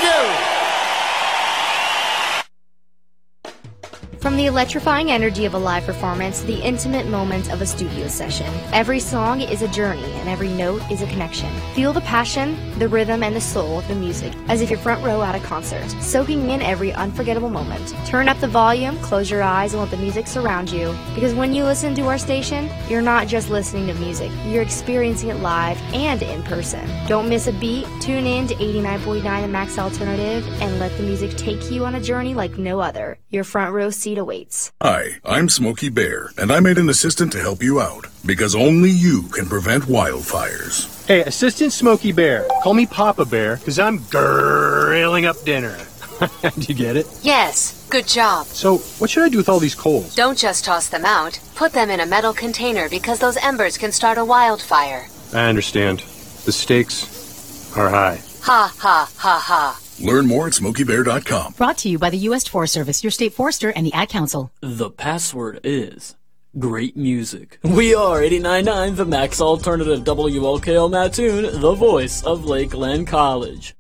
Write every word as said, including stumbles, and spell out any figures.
do. From the electrifying energy of a live performance to the intimate moments of a studio session, every song is a journey and every note is a connection. Feel the passion, the rhythm, and the soul of the music as if you're front row at a concert, soaking in every unforgettable moment. Turn up the volume, close your eyes, and let the music surround you, because when you listen to our station, you're not just listening to music, you're experiencing it live and in person. Don't miss a beat, tune in to eighty-nine point nine The Max Alternative, and let the music take you on a journey like no other. Your front row seat awaits. Hi, I'm Smokey Bear, and I made an assistant to help you out, because only you can prevent wildfires. Hey, Assistant Smokey Bear, call me Papa Bear, because I'm grilling up dinner. Do you get it? Yes, good job. So, what should I do with all these coals? Don't just toss them out. Put them in a metal container because those embers can start a wildfire. I understand. The stakes are high. Ha, ha, ha, ha. Learn more at smokey bear dot com. Brought to you by the U S Forest Service, your state forester, and the Ad Council. The password is great music. We are eighty-nine point nine The Max Alternative, W L K L Mattoon, the voice of Lakeland College.